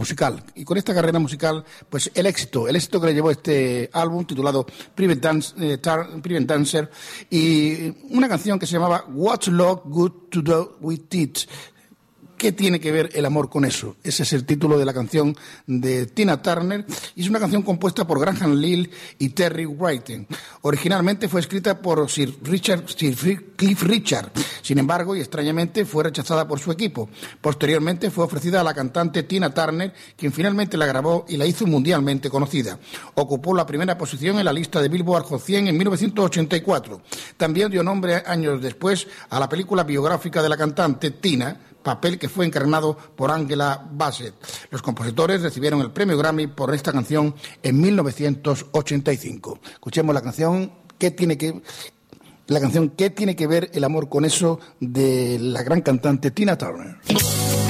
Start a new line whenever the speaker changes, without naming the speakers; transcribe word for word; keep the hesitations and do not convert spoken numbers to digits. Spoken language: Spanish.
musical. Y con esta carrera musical, pues el éxito, el éxito que le llevó este álbum titulado Private, Dance, eh, Tar, Private Dancer, y una canción que se llamaba What's Love Good to Do With It. ¿Qué tiene que ver el amor con eso? Ese es el título de la canción de Tina Turner y es una canción compuesta por Graham Lill y Terry Whiting. Originalmente fue escrita por Sir Richard, Sir Cliff Richard, sin embargo, y extrañamente, fue rechazada por su equipo. Posteriormente fue ofrecida a la cantante Tina Turner, quien finalmente la grabó y la hizo mundialmente conocida. Ocupó la primera posición en la lista de Billboard Hot cien en mil novecientos ochenta y cuatro. También dio nombre años después a la película biográfica de la cantante Tina, papel que fue encarnado por Angela Bassett. Los compositores recibieron el premio Grammy por esta canción en mil novecientos ochenta y cinco. Escuchemos la canción ¿Qué tiene que la canción ¿Qué tiene que ver el amor con eso? De la gran cantante Tina Turner.